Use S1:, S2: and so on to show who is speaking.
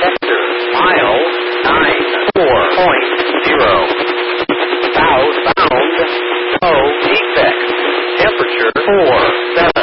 S1: Vector, miles 94.0. Southbound, no defect. Temperature 4, 7.